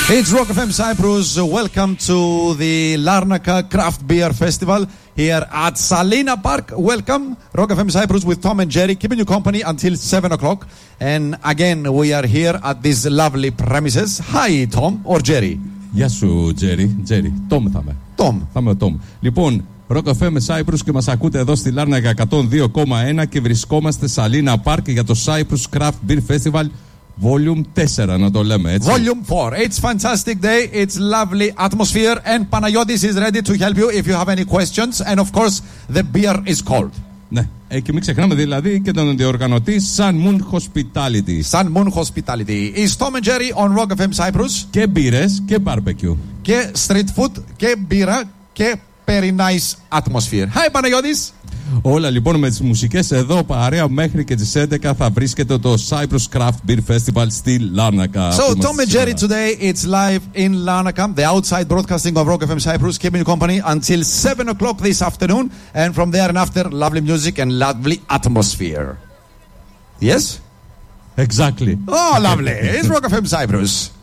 It's Rock FM Cyprus. Welcome to the Larnaca Craft Beer Festival here at Salina Park. Welcome, Rock FM Cyprus with Tom and Jerry, keeping you company until 7 o'clock. And again, we are here at these lovely premises. Hi, Tom or Jerry. Γεια σου, Jerry. Tom θα είμαι. Θα είμαι ο Tom. Λοιπόν, Rock FM Cyprus και μας ακούτε εδώ στη Λάρνακα 102,1 και βρισκόμαστε σε Salina Park για το Cyprus Craft Beer Festival Volume 4, να το λέμε έτσι. Volume 4. It's fantastic day. It's lovely atmosphere. And Panayotis is ready to help you if you have any questions. And of course, the beer is cold. Ναι. Και μην ξεχνάμε δηλαδή και τον διοργανωτή Sun Moon Hospitality. Sun Moon Hospitality. Is Tom and Jerry on Rock FM Cyprus. Και μπύρες και barbecue. Και street food και μπύρα και very nice atmosphere. Hi, Panayotis. Όλα λοιπόν με τις μουσικές εδώ παρέα μέχρι και τις 11 θα βρίσκεται το Cyprus Craft Beer Festival στη Λάρνακα. So Tom and Jerry today it's live in Larnaca, the outside broadcasting of Rock FM Cyprus, keeping you company until 7 o'clock this afternoon, and from there and after lovely music and lovely atmosphere. Yes? Exactly. Oh, lovely. It's Rock FM Cyprus.